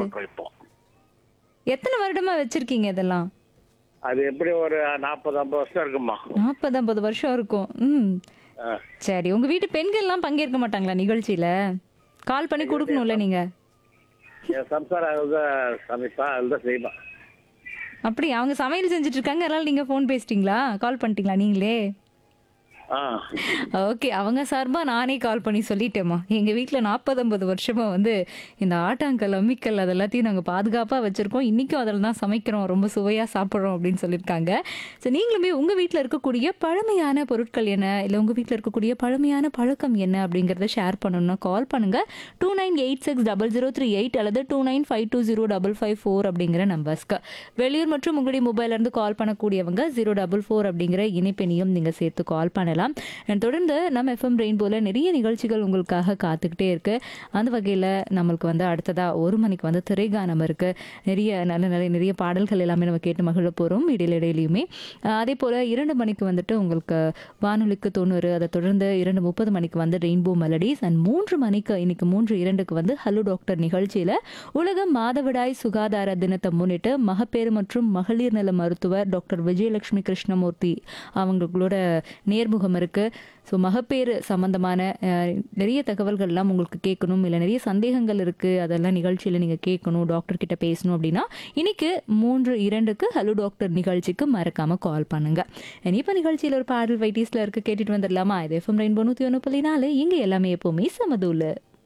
பண்றோம் இப்போ. எத்தனை வருடமா வச்சிருக்கீங்க இதெல்லாம்? அது எப்படி ஒரு 40, 50 வருஷம் இருக்குமா. 40, 50 வருஷம் இருக்கும். ம். ஆ. சரி. உங்க வீட்டு பெண்கள்லாம் பங்கேற்க மாட்டாங்களா நிகழ்ச்சியில? கால் பண்ணி குடுக்கணும்ல நீங்க. என் சம்சாரம் அதுதான் சமைப்பா, அதுதான் செய்வா. அப்படியா? அவங்க சமையல் செஞ்சுட்டு இருக்காங்க. அதனால நீங்க ஃபோன் பேசிட்டீங்களா? கால் பண்ணிட்டீங்களா நீங்களே? ஆ. ஓகே. அவங்க சார்பா நானே கால் பண்ணி சொல்லிட்டேம்மா. எங்க வீட்ல 40, 50 வருஷமா வந்து இந்த ஆட்டாங்கல், அம்மிக்கல் அது எல்லாத்தையும் நாங்க பாதுகாப்பா வச்சிருக்கோம். இன்னைக்கும் அதில தான் சமைக்கிறோம். ரொம்ப சுவையா சாப்பிடுறோம் அப்படின்னு சொல்லியிருக்காங்க. ஸோ நீங்களுமே உங்க வீட்ல இருக்கக்கூடிய பழமையான பொருட்கள் என்ன? இல்ல உங்க வீட்ல இருக்கக்கூடிய பழமையான பழக்கம் என்ன? அப்படிங்கிறத ஷேர் பண்ணணும்னா கால் பண்ணுங்க. 29860038 அல்லது 29520554 அப்படிங்கிற நம்பர்ஸ்க்கு. வெளியூர் மற்றும் உங்களுடைய மொபைல்ல இருந்து கால் பண்ணக்கூடியவங்க 044 அப்படிங்கிற இணைப்பெண்ணையும் நீங்க சேர்த்து கால் பண்ணலாம். தொடர்ந்து நம்ம எஃப்எம் ரெயின்போல நிறைய நிகழ்ச்சிகள் உங்களுக்காக காத்துக்கிட்டே இருக்கு. அந்த வகையில் நம்மளுக்கு வந்து அடுத்ததா 1 மணிக்கு வந்து திரைகானம் இருக்கு. நிறைய பாடல்கள் எல்லாமே நம்ம கேட்டு மகிழ போகிறோம் இடையிடையிலையுமே. அதே போல் 2 மணிக்கு வந்துட்டு உங்களுக்கு வானொலிக்கு 90, அதை தொடர்ந்து 2:30 மணிக்கு வந்து ரெயின்போ மெலடிஸ் அண்ட் 3 மணிக்கு இன்னைக்கு 3:02க்கு வந்து ஹலோ டாக்டர் நிகழ்ச்சியில் உலக மாதவிடாய் சுகாதார தினத்தை முன்னிட்டு மகப்பேறு மற்றும் மகளிர் நல மருத்துவர் டாக்டர் விஜயலட்சுமி கிருஷ்ணமூர்த்தி அவங்களோட நேர்முகம் இருக்கு. ஸோ மகப்பேறு சம்பந்தமான நிறைய தகவல்கள்லாம் உங்களுக்கு கேட்கணும், இல்லை நிறைய சந்தேகங்கள் இருக்கு, அதெல்லாம் நிகழ்ச்சியில் நீங்கள் கேட்கணும், டாக்டர் கிட்ட பேசணும் அப்படின்னா இன்னைக்கு 3:02க்கு ஹலோ டாக்டர் நிகழ்ச்சிக்கு மறக்காம கால் பண்ணுங்க. இப்போ நிகழ்ச்சியில் ஒரு பாடல் வைட்டீஸ்ல இருக்கு, கேட்டுட்டு வந்துடலாமா? இது எஃப்எம் ரெயின்போ 101.4 இங்க எல்லாமே எப்பவுமே சமதூல.